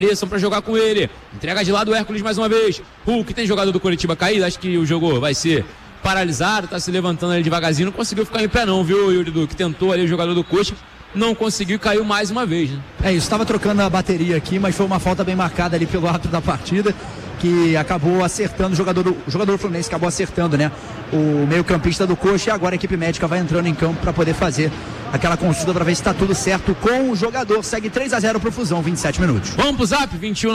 apareçam pra jogar com ele. Entrega de lado o Hércules mais uma vez. Hulk tem jogador do Coritiba caído, acho que o jogo vai ser paralisado, tá se levantando ali devagarzinho, não conseguiu ficar em pé não, viu, Yuri Duque? Tentou ali o jogador do Coxa, não conseguiu e caiu mais uma vez, né? É isso, estava trocando a bateria aqui, mas foi uma falta bem marcada ali pelo árbitro da partida, que acabou acertando, o jogador do Fluminense acabou acertando, né? O meio-campista do Coxa, e agora a equipe médica vai entrando em campo para poder fazer aquela consulta para ver se está tudo certo com o jogador. Segue 3-0 pro Fusão, 27 minutos. Vamos pro zap,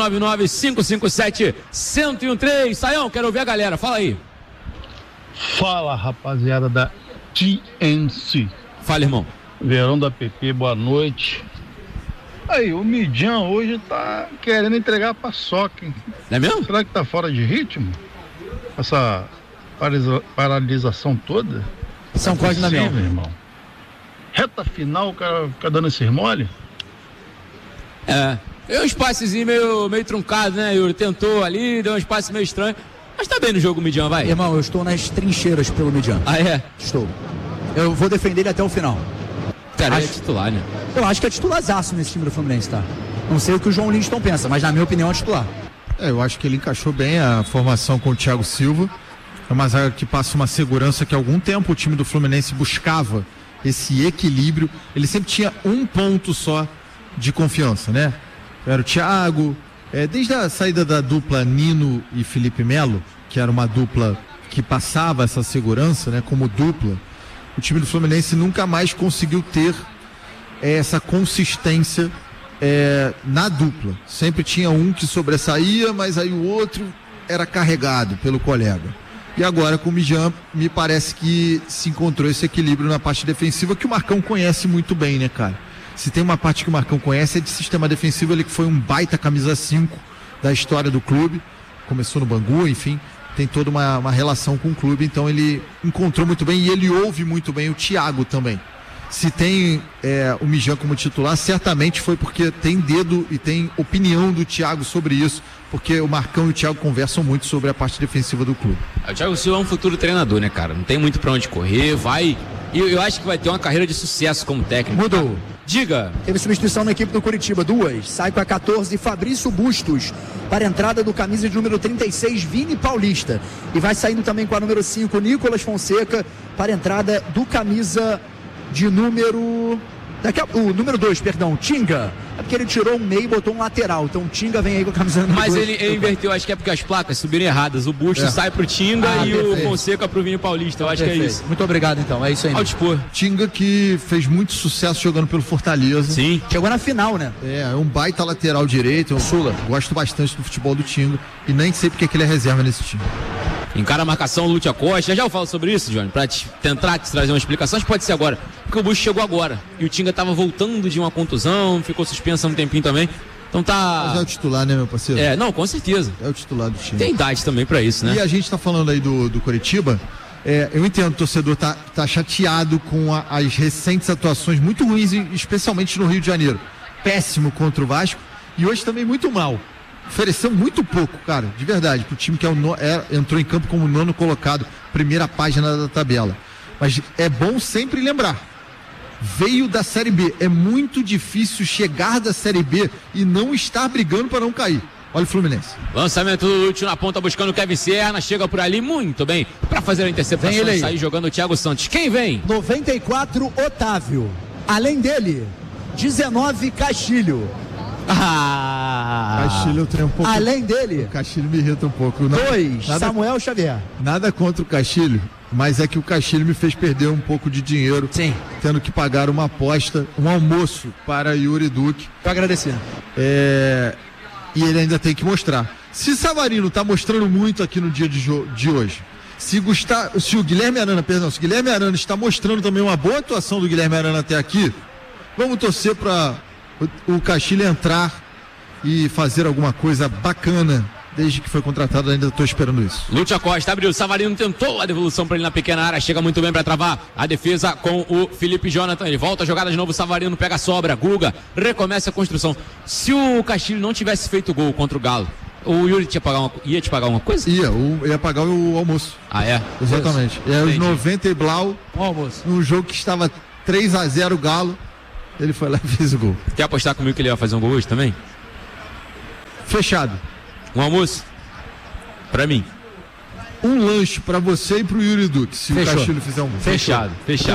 2199-557-1013. Saião, quero ouvir a galera, fala aí. Fala, rapaziada da TNC. Fala, irmão. Verão da PP, boa noite. Aí, o Midian hoje tá querendo entregar a paçoca, hein? É mesmo? Será que tá fora de ritmo? Essa paralisação toda? São Cosme da Mel. Irmão. Reta final, o cara fica dando esse mole? É um espaçozinho meio truncado, né, Yuri? Tentou ali, deu um espaço meio estranho. Mas tá bem no jogo o Midian, vai. Irmão, eu estou nas trincheiras pelo Midian. Ah, é? Estou. Eu vou defender ele até o final. Cara, ele é titular, né? Eu acho que é titularzaço nesse time do Fluminense, tá? Não sei o que o João Lindston pensa, mas na minha opinião é titular. Eu acho que ele encaixou bem a formação com o Thiago Silva. É uma zaga que passa uma segurança que há algum tempo o time do Fluminense buscava esse equilíbrio. Ele sempre tinha um ponto só de confiança, né? Era o Thiago. Desde a saída da dupla Nino e Felipe Melo, que era uma dupla que passava essa segurança, né, como dupla, o time do Fluminense nunca mais conseguiu ter essa consistência na dupla. Sempre tinha um que sobressaía, mas aí o outro era carregado pelo colega. E agora com o Mijan, me parece que se encontrou esse equilíbrio na parte defensiva, que o Marcão conhece muito bem, né, cara? Se tem uma parte que o Marcão conhece é de sistema defensivo, ele que foi um baita camisa 5 da história do clube, começou no Bangu, enfim, tem toda uma relação com o clube, então ele encontrou muito bem e ele ouve muito bem o Thiago também. Se tem o Mijan como titular, certamente foi porque tem dedo e tem opinião do Thiago sobre isso, porque o Marcão e o Thiago conversam muito sobre a parte defensiva do clube. O Thiago Silva é um futuro treinador, né, cara? Não tem muito pra onde correr, vai... E eu acho que vai ter uma carreira de sucesso como técnico. Mudou. Tá? Diga. Teve substituição na equipe do Coritiba, 2. Sai com a 14, Fabrício Bustos, para a entrada do camisa de número 36, Vini Paulista. E vai saindo também com a número 5, Nicolas Fonseca, para a entrada do camisa de número... o número 2, perdão, Tinga. É porque ele tirou um meio e botou um lateral. Então o Tinga vem aí com a camisa número 2. Mas ele inverteu, acho que é porque as placas subiram erradas. O Bustos sai pro Tinga e perfeito. O Fonseca pro Vini Paulista. Eu acho que é isso. Muito obrigado, então. É isso aí. Ao dispor. Tinga que fez muito sucesso jogando pelo Fortaleza. Sim. Chegou na final, né? É um baita lateral direito. Sula. Gosto bastante do futebol do Tinga. E nem sei porque que ele é reserva nesse time. Encara a marcação, Lúcia Costa. Já eu falo sobre isso, Johnny, pra tentar te trazer uma explicação. Pode ser agora, porque o Bustos chegou agora. E o Tinga tava voltando de uma contusão, ficou suspenso há um tempinho também. Então tá... Mas é o titular, né, meu parceiro? Não, com certeza. É o titular do time. Tem idade também pra isso, né? E a gente tá falando aí do Coritiba. Eu entendo, o torcedor tá chateado com as recentes atuações muito ruins, especialmente no Rio de Janeiro. Péssimo contra o Vasco. E hoje também muito mal. Ofereceu muito pouco, cara, de verdade, pro time que entrou em campo como 9º colocado, primeira página da tabela. Mas é bom sempre lembrar, veio da Série B, é muito difícil chegar da Série B e não estar brigando para não cair. Olha o Fluminense. Lançamento do Lúcio na ponta buscando o Kevin Serna, chega por ali muito bem para fazer a interceptação e sair jogando o Thiago Santos. Quem vem? 94, Otávio. Além dele, 19, Castilho. Castilho eu tenho um pouco. Além dele, o Castilho me irrita um pouco. 2, Samuel Xavier. Nada contra o Castilho, mas é que o Castilho me fez perder um pouco de dinheiro. Sim. Tendo que pagar uma aposta, um almoço para Yuri Duque. Tô agradecendo. E ele ainda tem que mostrar. Se Savarino tá mostrando muito aqui no dia de hoje, se o Guilherme Arana está mostrando também uma boa atuação do Guilherme Arana até aqui, vamos torcer para o Castilho entrar e fazer alguma coisa bacana. Desde que foi contratado, ainda estou esperando isso. Lúcia Costa abriu, Savarino tentou a devolução para ele na pequena área, chega muito bem para travar a defesa com o Felipe Jonathan, ele volta a jogada de novo, Savarino pega a sobra, Guga, recomeça a construção. Se o Castilho não tivesse feito gol contra o Galo, o Yuri ia te pagar uma coisa? Ia pagar o almoço. Ah, é? Exatamente. Os 90 e blau, almoço. Num jogo que estava 3-0 Galo, ele foi lá e fez o gol. Quer apostar comigo que ele ia fazer um gol hoje também? Fechado. Um almoço? Pra mim. Um lanche pra você e pro Yuri Duque, se Fechou. o Castilho fizer um. Fechado.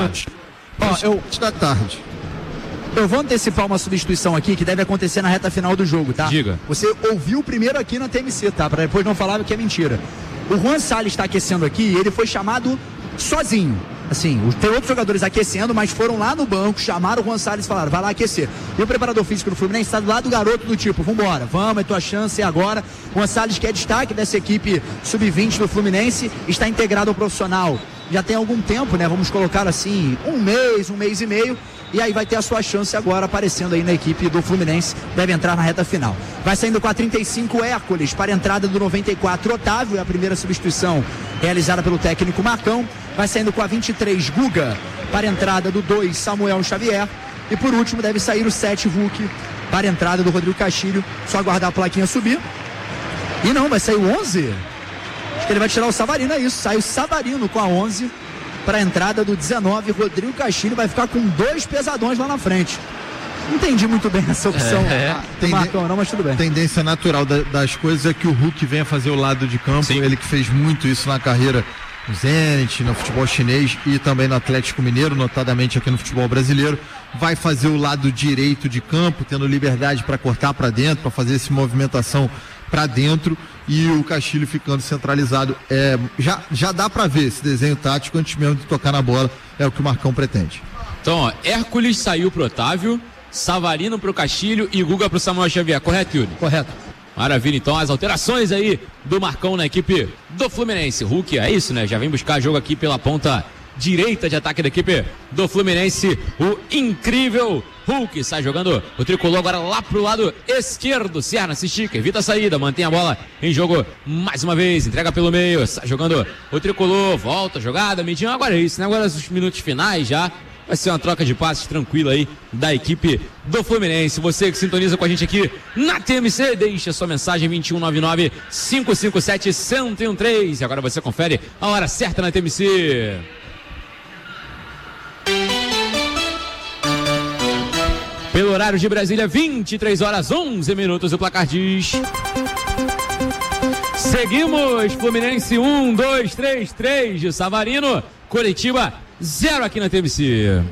Da tarde. Eu vou antecipar uma substituição aqui que deve acontecer na reta final do jogo, tá? Diga. Você ouviu primeiro aqui na TMC, tá? Pra depois não falar que é mentira. O Juan Salles está aquecendo aqui e ele foi chamado sozinho. Assim, tem outros jogadores aquecendo, mas foram lá no banco, chamaram o Juan Salles e falaram, vai lá aquecer. E o preparador físico do Fluminense está do lado do garoto do tipo, vambora, vamos, é tua chance, é agora. O Juan Salles, que é destaque dessa equipe sub-20 do Fluminense, está integrado ao profissional. Já tem algum tempo, né? Vamos colocar assim, um mês e meio. E aí vai ter a sua chance agora aparecendo aí na equipe do Fluminense. Deve entrar na reta final. Vai saindo com a 35 Hércules para a entrada do 94 Otávio. É a primeira substituição realizada pelo técnico Marcão. Vai saindo com a 23 Guga para a entrada do 2 Samuel Xavier. E por último deve sair o 7 Hulk para a entrada do Rodrigo Castilho. Só aguardar a plaquinha subir. E não, vai sair o 11. Acho que ele vai tirar o Savarino, é isso. Sai o Savarino com a 11. Para a entrada do 19, Rodrigo Castilho vai ficar com 2 pesadões lá na frente. Não entendi muito bem essa opção do Marcão, não, mas tudo bem. Tendência natural das coisas é que o Hulk venha fazer o lado de campo. Sim. Ele que fez muito isso na carreira no Zenit, no futebol chinês e também no Atlético Mineiro, notadamente aqui no futebol brasileiro. Vai fazer o lado direito de campo, tendo liberdade para cortar para dentro, para fazer essa movimentação para dentro, e o Castilho ficando centralizado. Já dá para ver esse desenho tático antes mesmo de tocar na bola, é o que o Marcão pretende. Então, ó, Hércules saiu pro Otávio, Savarino pro Castilho e Guga pro Samuel Xavier, correto, Yuri? Correto. Maravilha, então as alterações aí do Marcão na equipe do Fluminense. Hulk, é isso, né? Já vem buscar jogo aqui pela ponta direita de ataque da equipe do Fluminense, o incrível Hulk. Sai jogando o tricolor agora lá pro lado esquerdo. Serna se estica, evita a saída, mantém a bola em jogo mais uma vez, entrega pelo meio, sai jogando o tricolor, volta a jogada, Midinho. Agora é isso, né? Agora os minutos finais já. Vai ser uma troca de passes tranquila aí da equipe do Fluminense. Você que sintoniza com a gente aqui na TMC, deixa sua mensagem 2199-557-1013. E agora você confere a hora certa na TMC. Pelo horário de Brasília, 23 horas 11 minutos, o placar diz... Seguimos, Fluminense 1, 2, 3, 3 de Savarino, Coritiba 0 aqui na TMC.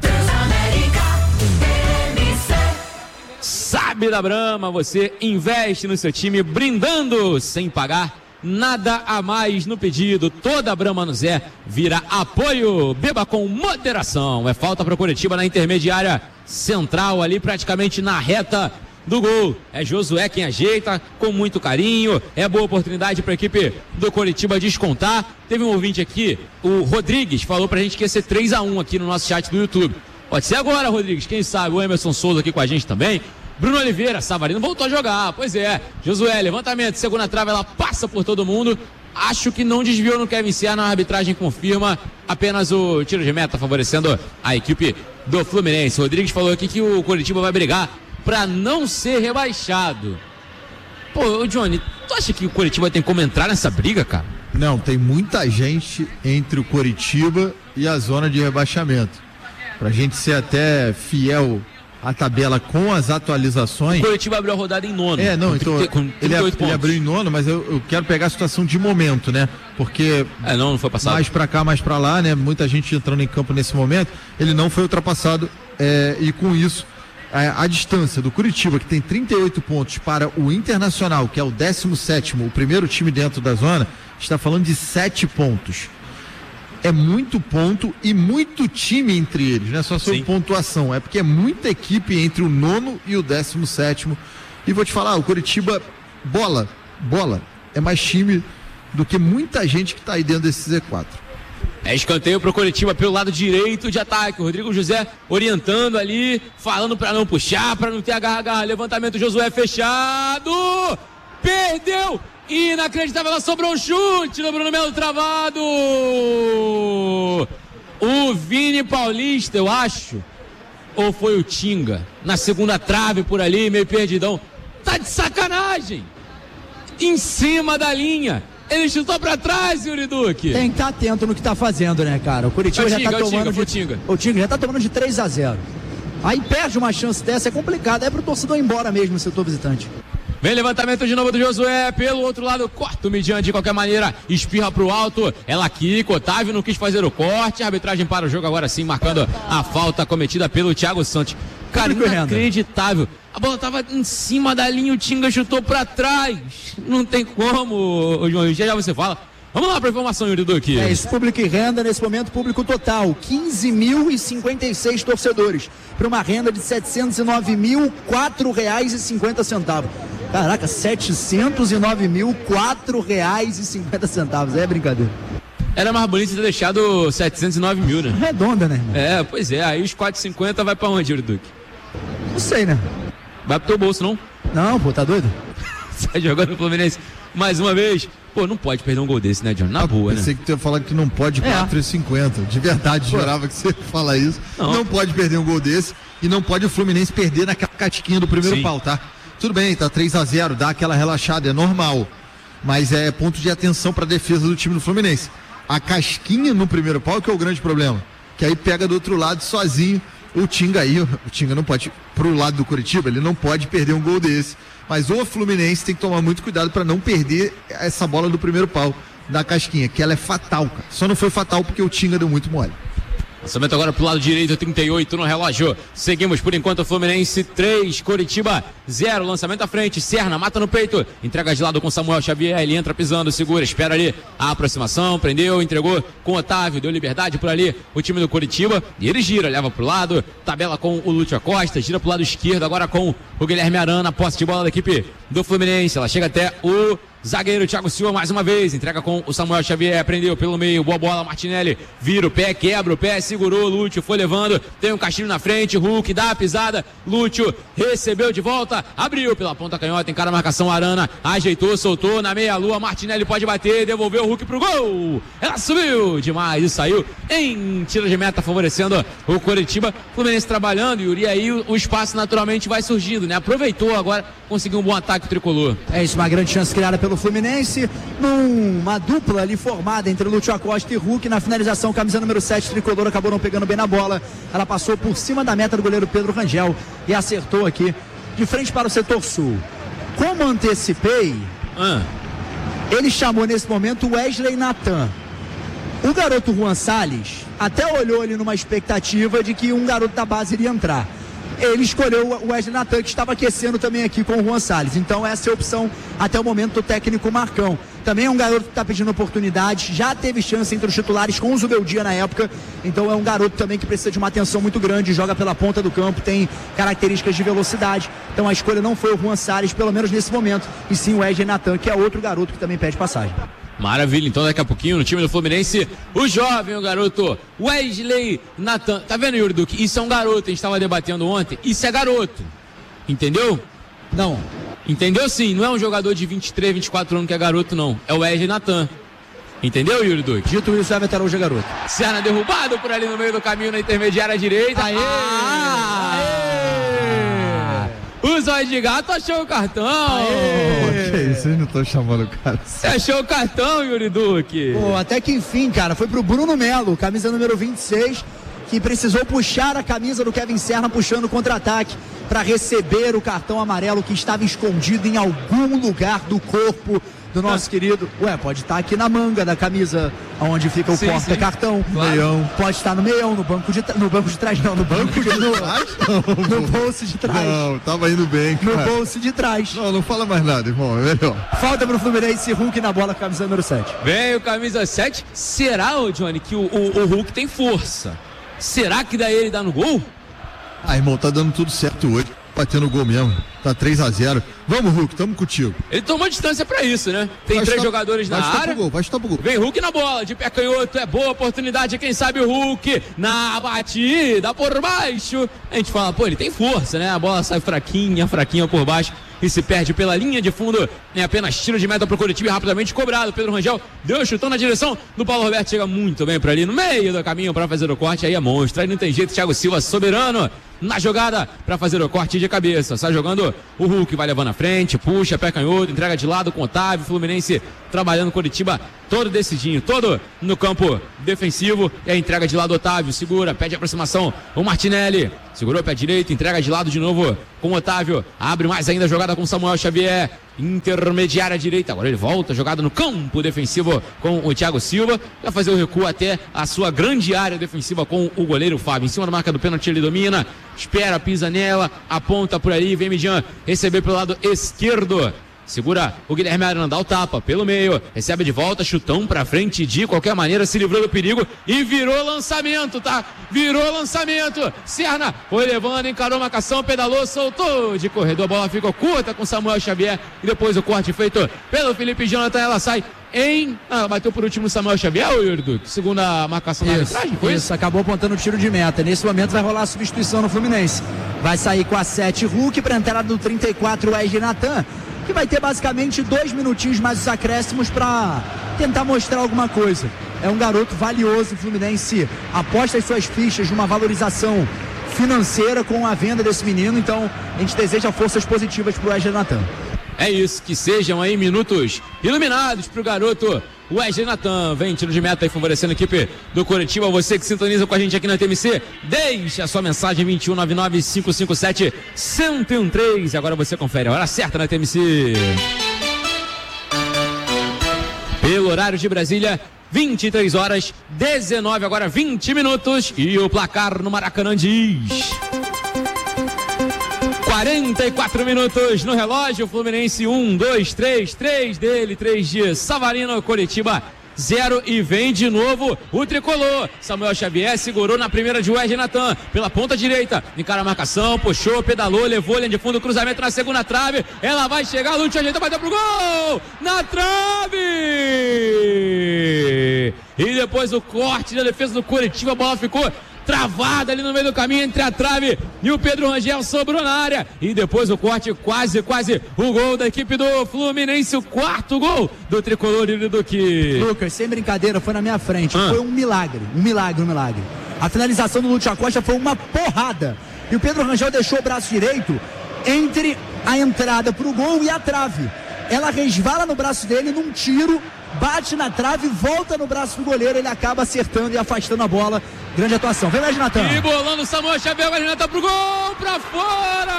Sabe da Brahma, você investe no seu time brindando sem pagar nada a mais no pedido. Toda a Brahma no Zé vira apoio. Beba com moderação. É falta para o Coritiba na intermediária central, ali praticamente na reta do gol. É Josué quem ajeita com muito carinho. É boa oportunidade para a equipe do Coritiba descontar. Teve um ouvinte aqui, o Rodrigues, falou pra gente que ia ser 3-1 aqui no nosso chat do YouTube. Pode ser agora, Rodrigues, quem sabe. O Emerson Souza aqui com a gente também. Bruno Oliveira, Savarino voltou a jogar, pois é. Josué, levantamento, segunda trave, ela passa por todo mundo. Acho que não desviou no Kevin Serna, a arbitragem confirma apenas o tiro de meta, favorecendo a equipe do Fluminense. O Rodrigues falou aqui que o Coritiba vai brigar para não ser rebaixado. Pô, Johnny, tu acha que o Coritiba tem como entrar nessa briga, cara? Não, tem muita gente entre o Coritiba e a zona de rebaixamento. Pra gente ser até fiel à tabela com as atualizações. O Coritiba abriu a rodada em nono. Não, então ele abriu em nono, mas eu quero pegar a situação de momento, né? Porque não foi passado. Mais pra cá, mais pra lá, né? Muita gente entrando em campo nesse momento. Ele não foi ultrapassado e com isso a distância do Coritiba, que tem 38 pontos, para o Internacional, que é o 17º, o primeiro time dentro da zona, está falando de 7 pontos. É muito ponto e muito time entre eles, não é só sobre pontuação, é porque é muita equipe entre o 9º e o 17º. E vou te falar, o Coritiba, bola, é mais time do que muita gente que está aí dentro desse Z4. É escanteio pro Coritiba pelo lado direito de ataque. O Rodrigo José orientando ali, falando para não puxar, para não ter agarra. Levantamento, Josué fechado. Perdeu. Inacreditável, ela sobrou um chute no Bruno Melo travado. O Vini Paulista, eu acho, ou foi o Tinga, na segunda trave por ali, meio perdidão. Tá de sacanagem. Em cima da linha. Ele chutou pra trás, Yuri Duque. Tem que estar atento no que tá fazendo, né, cara? O Coritiba já tá tomando o Tinga já tá tomando de 3-0. Aí perde uma chance dessa, é complicado. É pro torcedor ir embora mesmo, no setor visitante. Vem levantamento de novo do Josué, pelo outro lado, corta o Midian de qualquer maneira, espirra pro alto, ela quica, Otávio não quis fazer o corte, a arbitragem para o jogo agora sim, marcando a falta cometida pelo Thiago Santos. Cara, inacreditável. A bola tava em cima da linha, o Tinga chutou pra trás. Não tem como, João, já você fala. Vamos lá para a informação, Yuri Duque. Isso, público e renda, nesse momento, público total, 15.056 torcedores, para uma renda de R$ 709.004,50. Caraca, R$ 709.004,50. É brincadeira. Era mais bonito ter deixado 709 mil, né? Redonda, né, irmão? É, pois é. Aí os 4,50 vai pra onde, Yuri Duque? Não sei, né? Vai pro teu bolso, não? Não, pô, tá doido? Sai jogando no Fluminense mais uma vez. Pô, não pode perder um gol desse, né, John? Na boa, né? Pensei que tu ia falar que não pode 4,50. De verdade, jurava que você ia falar isso. Não pode perder um gol desse. E não pode o Fluminense perder naquela casquinha do primeiro pau, tá? Tudo bem, tá 3-0, dá aquela relaxada, é normal. Mas é ponto de atenção pra defesa do time do Fluminense. A casquinha no primeiro pau que é o grande problema. Que aí pega do outro lado sozinho. O Tinga aí, o Tinga não pode, pro lado do Curitiba, ele não pode perder um gol desse. Mas o Fluminense tem que tomar muito cuidado para não perder essa bola do primeiro pau da casquinha, que ela é fatal, cara. Só não foi fatal porque o Tinga deu muito mole. Lançamento agora pro lado direito, 38 no relógio. Seguimos por enquanto, Fluminense 3, Curitiba 0. Lançamento à frente, Serna mata no peito, entrega de lado com Samuel Xavier, ele entra pisando, segura, espera ali a aproximação, prendeu, entregou com Otávio, deu liberdade por ali o time do Curitiba, e ele gira, leva pro lado, tabela com o Lúcio Acosta, gira pro lado esquerdo agora com o Guilherme Arana, posse de bola da equipe do Fluminense, ela chega até o zagueiro Thiago Silva mais uma vez, entrega com o Samuel Xavier, prendeu pelo meio, boa bola, Martinelli, vira o pé, quebra o pé, segurou, Lúcio foi levando, tem um Castilho na frente, Hulk dá a pisada, Lúcio recebeu de volta, abriu pela ponta canhota, encara a marcação, Arana, ajeitou, soltou, na meia-lua, Martinelli pode bater, devolveu o Hulk pro gol, ela subiu demais e saiu em tiro de meta, favorecendo o Curitiba, Fluminense trabalhando, e aí o espaço naturalmente vai surgindo, né, aproveitou agora, conseguiu um bom ataque tricolor. É isso, uma grande chance criada pelo Fluminense, numa dupla ali formada entre Lúcio Acosta e Hulk, na finalização, camisa número 7, tricolor acabou não pegando bem na bola, ela passou por cima da meta do goleiro Pedro Rangel e acertou aqui, de frente para o setor sul. Como antecipei, ele chamou nesse momento o Wesley Natan. O garoto Juan Salles até olhou ali numa expectativa de que um garoto da base iria entrar. Ele escolheu o Wesley Natan, que estava aquecendo também aqui com o Juan Salles. Então essa é a opção até o momento do técnico Marcão. Também é um garoto que está pedindo oportunidade, já teve chance entre os titulares com o Zubeldia na época. Então é um garoto também que precisa de uma atenção muito grande, joga pela ponta do campo, tem características de velocidade. Então a escolha não foi o Juan Salles, pelo menos nesse momento, e sim o Wesley Natan, que é outro garoto que também pede passagem. Maravilha, então daqui a pouquinho no time do Fluminense, o jovem, o garoto Wesley Natan. Tá vendo, Yuri Duque? Isso é um garoto, a gente estava debatendo ontem, isso é garoto, entendeu? Não. Entendeu sim, não é um jogador de 23, 24 anos que é garoto não, é o Wesley Natan. Entendeu, Yuri Duque? Dito isso, Everton Araújo é garoto. Serna derrubado por ali no meio do caminho na intermediária direita. Aê! O Zóio de Gato achou o cartão. Que isso, vocês não estão chamando o cara. Você achou o cartão, Yuri Duque? Pô, até que enfim, cara, foi pro Bruno Melo, camisa número 26, que precisou puxar a camisa do Kevin Serna, puxando o contra-ataque para receber o cartão amarelo que estava escondido em algum lugar do corpo do nosso querido. Pode estar aqui na manga da camisa, onde fica o porta-cartão. Claro. Meião. Pode estar no meião, no banco de trás, no bolso de trás. No bolso de trás. Não, tava indo bem, cara. No bolso de trás. Não fala mais nada, irmão, é melhor. Falta pro Fluminense, Hulk na bola, camisa número 7. Vem o camisa 7. Será, Johnny, que o Hulk tem força? Será que daí ele dá no gol? Irmão, tá dando tudo certo hoje. Batendo o gol mesmo. Tá 3-0. Vamos, Hulk, tamo contigo. Ele tomou distância pra isso, né? Tem 3 jogadores na área. Vai chutar pro gol. Vem Hulk na bola, de pé canhoto, é boa oportunidade, quem sabe o Hulk na batida por baixo. A gente fala, pô, ele tem força, né? A bola sai fraquinha por baixo e se perde pela linha de fundo. É apenas tiro de meta pro Curitiba e rapidamente cobrado. Pedro Rangel deu chutão na direção do Paulo Roberto, chega muito bem pra ali no meio do caminho pra fazer o corte, aí é monstro. Aí não tem jeito, Thiago Silva soberano. na jogada para fazer o corte de cabeça. Sai jogando o Hulk, vai levando à frente, puxa, pé canhoto, entrega de lado com o Otávio. Fluminense trabalhando Coritiba todo decidinho, todo no campo defensivo. E a entrega de lado, Otávio segura, pede aproximação o Martinelli, segurou o pé direito, entrega de lado de novo com o Otávio, abre mais ainda a jogada com Samuel Xavier, intermediária direita, agora ele volta, jogada no campo defensivo com o Thiago Silva, vai fazer o recuo até a sua grande área defensiva com o goleiro Fábio, em cima da marca do pênalti ele domina, espera, pisa nela, aponta por ali, vem Mijan receber pelo lado esquerdo, segura o Guilherme Arandal, tapa pelo meio, recebe de volta, chutão pra frente, de qualquer maneira se livrou do perigo e virou lançamento, tá? Virou lançamento, Serna foi levando, encarou a marcação, pedalou, soltou de corredor, a bola ficou curta com Samuel Xavier e depois o corte feito pelo Felipe Jonathan, ela sai bateu por último o Samuel Xavier, ou Yuri, segunda marcação da arbitragem, foi isso? Acabou apontando o tiro de meta. Nesse momento vai rolar a substituição no Fluminense. Vai sair com a 7 Hulk para entrada do 34 Wesley Natan, que vai ter basicamente 2 minutinhos mais os acréscimos para tentar mostrar alguma coisa. É um garoto valioso, o Fluminense aposta as suas fichas numa valorização financeira com a venda desse menino, então a gente deseja forças positivas para o Wesley Natan. É isso, que sejam aí minutos iluminados pro garoto Wesley Natan. Vem, tiro de meta aí favorecendo a equipe do Coritiba. Você que sintoniza com a gente aqui na TMC, deixa a sua mensagem 2199-557-1013. Agora você confere a hora certa na TMC. Pelo horário de Brasília, 23 horas, 19, agora 20 minutos. E o placar no Maracanã diz... 44 minutos no relógio, Fluminense 1, 2, 3 dele, 3 de Savarino, Coritiba 0 e vem de novo o tricolor. Samuel Xavier segurou na primeira de Wesley Natan, pela ponta direita, encara a marcação, puxou, pedalou, levou linha de fundo, cruzamento na segunda trave, ela vai chegar, Lúcio ajeita, bateu pro gol, na trave! E depois o corte da defesa do Coritiba, a bola ficou travada ali no meio do caminho entre a trave e o Pedro Rangel, sobrou na área e depois o corte, quase o gol da equipe do Fluminense, o 4º gol do tricolor Duque. Lucas, sem brincadeira, foi na minha frente, foi um milagre. A finalização do Lúcio Acosta foi uma porrada e o Pedro Rangel deixou o braço direito entre a entrada pro gol e a trave. Ela resvala no braço dele num tiro, bate na trave, volta no braço do goleiro, ele acaba acertando e afastando a bola. Grande atuação. Vem mais, Natan. E bolando o Samuel Xavier, vai Natan pro gol, pra fora!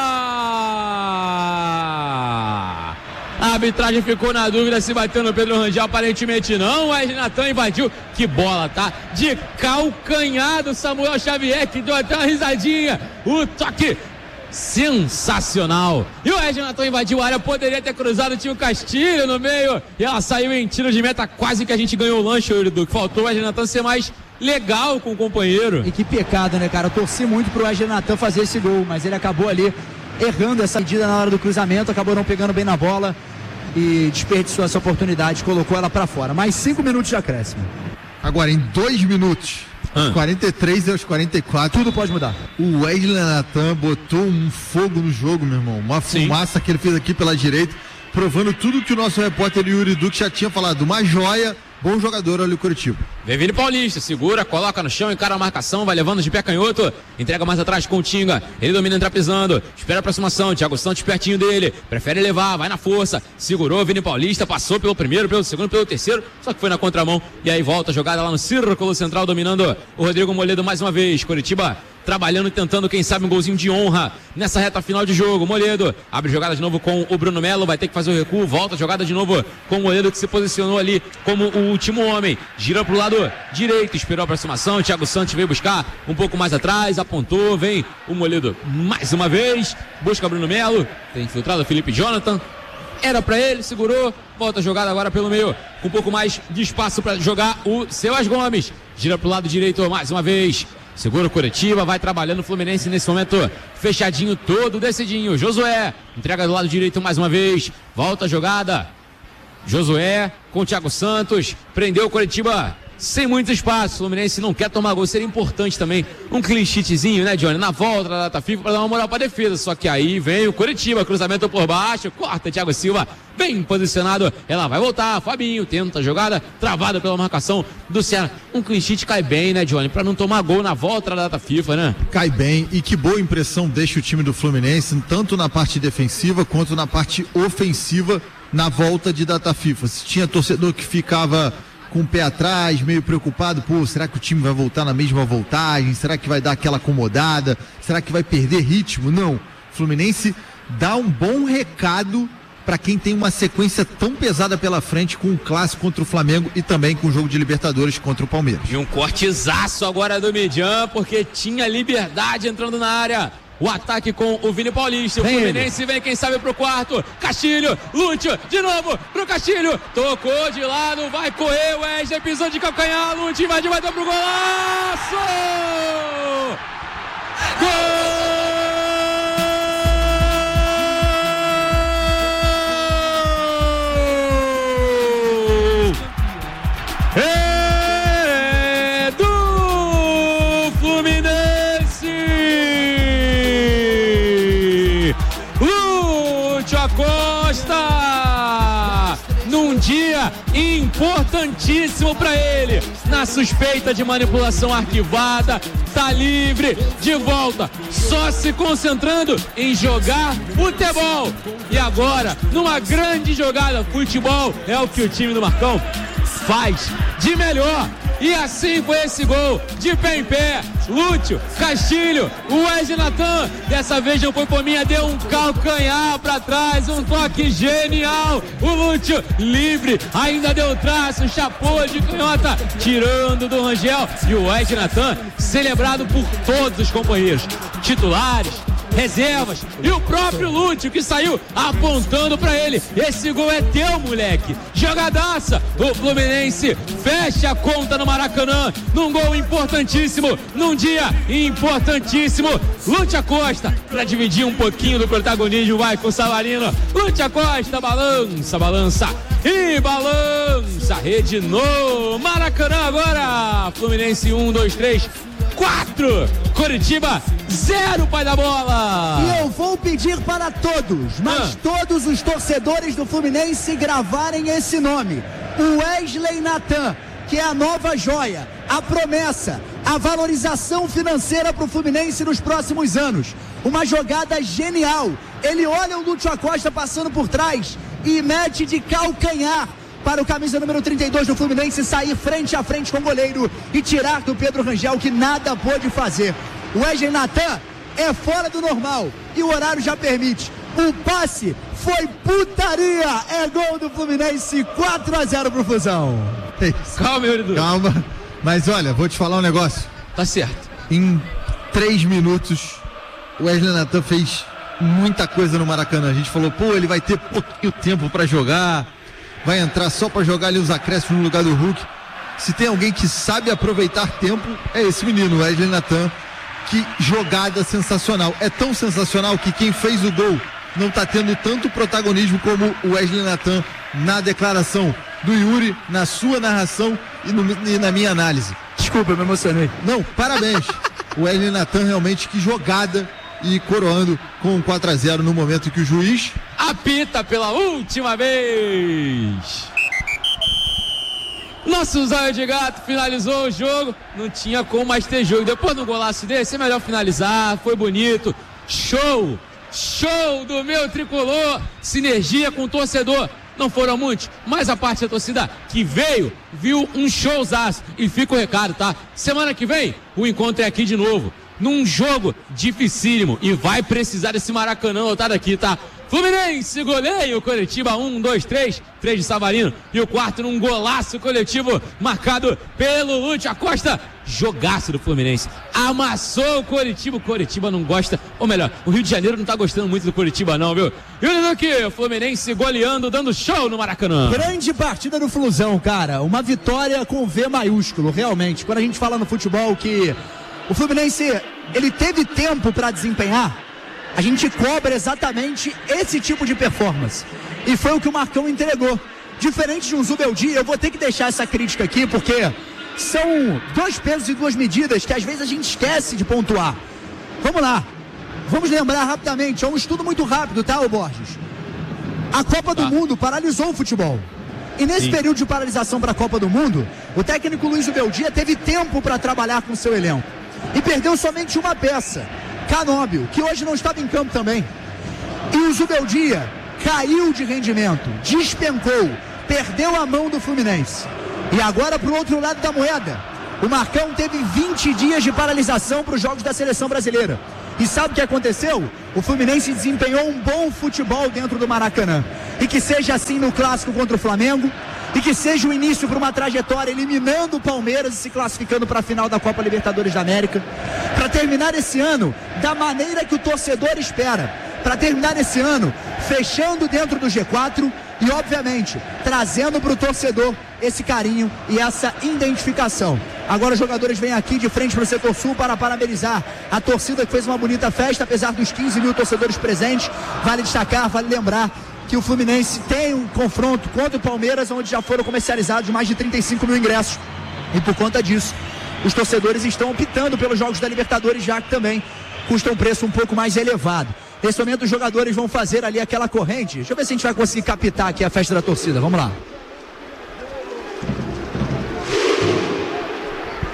A arbitragem ficou na dúvida se bateu no Pedro Rangel, aparentemente não. O Natan invadiu. Que bola, tá? De calcanhar do Samuel Xavier, que deu até uma risadinha. O toque sensacional. E o Natan invadiu a área, poderia ter cruzado, tinha o Castilho no meio e ela saiu em tiro de meta, quase que a gente ganhou o lanche, Euriduque. Faltou o Natan ser mais legal com o companheiro. E que pecado, né, cara? Eu torci muito pro Wesley Natan fazer esse gol, mas ele acabou ali errando essa medida na hora do cruzamento, acabou não pegando bem na bola e desperdiçou essa oportunidade, colocou ela pra fora. Mais 5 minutos de acréscimo. Agora, em 2 minutos, 43 aos 44, tudo pode mudar. O Wesley Natan botou um fogo no jogo, meu irmão. Uma fumaça que ele fez aqui pela direita, provando tudo que o nosso repórter Yuri Duque já tinha falado. Uma joia, bom jogador ali o Coritiba. Vem Vini Paulista, segura, coloca no chão, encara a marcação, vai levando de pé canhoto, entrega mais atrás com o Tinga, ele domina, entra pisando, espera a aproximação, Thiago Santos pertinho dele, prefere levar, vai na força, segurou Vini Paulista, passou pelo primeiro, pelo segundo, pelo terceiro, só que foi na contramão, e aí volta a jogada lá no círculo central, dominando o Rodrigo Moledo mais uma vez. Coritiba trabalhando e tentando, quem sabe, um golzinho de honra nessa reta final de jogo. Moledo abre jogada de novo com o Bruno Melo, vai ter que fazer o recuo, volta a jogada de novo com o Moledo, que se posicionou ali como o último homem, gira pro lado direito, esperou a aproximação, Thiago Santos veio buscar um pouco mais atrás, apontou, vem o Moledo mais uma vez, busca Bruno Melo, tem infiltrado o Felipe Jonathan, era pra ele, segurou, volta a jogada agora pelo meio, com um pouco mais de espaço para jogar o Silas Gomes, gira pro lado direito mais uma vez, segura o Coritiba, vai trabalhando o Fluminense nesse momento, fechadinho todo, decidinho, Josué, entrega do lado direito mais uma vez, volta a jogada, Josué com o Thiago Santos, prendeu o Coritiba sem muito espaço. O Fluminense não quer tomar gol, seria importante também um clean sheetzinho, né, Johnny? Na volta da data FIFA, para dar uma moral para defesa. Só que aí vem o Coritiba, cruzamento por baixo, corta Thiago Silva, bem posicionado, ela vai voltar, Fabinho tenta a jogada, travada pela marcação do Ceará. Um clean sheet cai bem, né, Johnny? Para não tomar gol na volta da data FIFA, né? Cai bem, e que boa impressão deixa o time do Fluminense, tanto na parte defensiva quanto na parte ofensiva na volta de data FIFA. Se tinha torcedor que ficava com o pé atrás, meio preocupado, pô, será que o time vai voltar na mesma voltagem? Será que vai dar aquela acomodada? Será que vai perder ritmo? Não. O Fluminense dá um bom recado para quem tem uma sequência tão pesada pela frente, com o clássico contra o Flamengo e também com o jogo de Libertadores contra o Palmeiras. E um cortezaço agora do Midian, porque tinha Liberdade entrando na área. O ataque com o Vini Paulista. O Fluminense vem, quem sabe, pro quarto. Castilho, Lúcio, de novo pro Castilho. Tocou de lado, vai correr. O Wesley pisou de calcanhar. Lúcio invadiu, vai dar pro golaço! Gol! É do Fluminense! Lúcio Acosta! Num dia importantíssimo para ele, na suspeita de manipulação arquivada, tá livre, de volta, só se concentrando em jogar futebol. E agora, numa grande jogada, futebol é o que o time do Marcão faz de melhor. E assim foi esse gol, de pé em pé, Lúcio, Castilho, o Wesley Natan, dessa vez não foi por minha, deu um calcanhar pra trás, um toque genial, o Lúcio livre, ainda deu traço, chapou de canhota, tirando do Rangel, e o Wesley Natan celebrado por todos os companheiros, titulares, reservas, e o próprio Lúcio que saiu apontando pra ele, esse gol é teu, moleque, jogadaça. O Fluminense fecha a conta no Maracanã, num gol importantíssimo, num dia importantíssimo. Lúcio Acosta, pra dividir um pouquinho do protagonismo, vai com o Savarino. Lúcio Acosta, balança, balança e balança, rede no Maracanã agora. Fluminense 1, 2, 3, 4, Coritiba 0, pai da bola. E eu vou pedir para todos, mas todos os torcedores do Fluminense gravarem esse nome, o Wesley Natan, que é a nova joia, a promessa, a valorização financeira para o Fluminense nos próximos anos. Uma jogada genial, ele olha o Lúcio Acosta passando por trás e mete de calcanhar para o camisa número 32 do Fluminense sair frente a frente com o goleiro e tirar do Pedro Rangel, que nada pôde fazer. O Wesley Natan é fora do normal e o horário já permite. O passe foi putaria, é gol do Fluminense, 4-0 pro Fusão. Calma, Euridu. Calma, mas olha, vou te falar um negócio. Tá certo. Em 3 minutos, o Wesley Natan fez muita coisa no Maracanã. A gente falou, pô, ele vai ter pouquinho tempo pra jogar, vai entrar só pra jogar ali os acréscimos no lugar do Hulk. Se tem alguém que sabe aproveitar tempo, é esse menino, Wesley Natan. Que jogada sensacional. É tão sensacional que quem fez o gol não tá tendo tanto protagonismo como o Wesley Natan na declaração do Yuri, na sua narração e na minha análise. Desculpa, eu me emocionei. Não, parabéns. O Wesley Natan realmente, que jogada, e coroando com 4-0 no momento que o juiz apita pela última vez. Nosso Zóio de Gato finalizou o jogo, não tinha como mais ter jogo. Depois de um golaço desse, é melhor finalizar, foi bonito. Show! Show do meu tricolor! Sinergia com o torcedor. Não foram muitos, mas a parte da torcida que veio, viu um showzaço. E fica o recado, tá? Semana que vem, o encontro é aqui de novo, num jogo dificílimo. E vai precisar desse Maracanã lotado aqui, tá? Fluminense goleia o Coritiba, 1, 2, 3, 3 de Savarino, e o quarto num golaço coletivo marcado pelo Lúcio Acosta. Jogaço do Fluminense, amassou o Coritiba. O Coritiba não gosta, ou melhor, o Rio de Janeiro não tá gostando muito do Coritiba não, viu? E olha aqui, o Fluminense goleando, dando show no Maracanã. Grande partida do Flusão, cara, uma vitória com V maiúsculo, realmente. Quando a gente fala no futebol que o Fluminense, ele teve tempo para desempenhar, a gente cobra exatamente esse tipo de performance. E foi o que o Marcão entregou. Diferente de um Zubeldia, eu vou ter que deixar essa crítica aqui, porque São 2 pesos e 2 medidas que às vezes a gente esquece de pontuar. Vamos lá. Vamos lembrar rapidamente. É um estudo muito rápido, tá, ô Borges? A Copa do Mundo paralisou o futebol. E nesse período de paralisação para a Copa do Mundo, o técnico Luiz Ubeldia teve tempo para trabalhar com seu elenco. E perdeu somente uma peça, Canóbio, que hoje não estava em campo também. E o Zubeldia caiu de rendimento, despencou, perdeu a mão do Fluminense. E agora para o outro lado da moeda, o Marcão teve 20 dias de paralisação para os jogos da seleção brasileira. E sabe o que aconteceu? O Fluminense desempenhou um bom futebol dentro do Maracanã. E que seja assim no clássico contra o Flamengo, e que seja o início para uma trajetória eliminando o Palmeiras e se classificando para a final da Copa Libertadores da América, para terminar esse ano da maneira que o torcedor espera, para terminar esse ano fechando dentro do G4 e obviamente trazendo para o torcedor esse carinho e essa identificação. Agora os jogadores vêm aqui de frente para o setor sul para parabenizar a torcida que fez uma bonita festa, apesar dos 15 mil torcedores presentes. Vale destacar, vale lembrar que o Fluminense tem um confronto contra o Palmeiras, onde já foram comercializados mais de 35 mil ingressos. E por conta disso, os torcedores estão optando pelos jogos da Libertadores, já que também custa um preço um pouco mais elevado. Nesse momento, os jogadores vão fazer ali aquela corrente. Deixa eu ver se a gente vai conseguir captar aqui a festa da torcida. Vamos lá.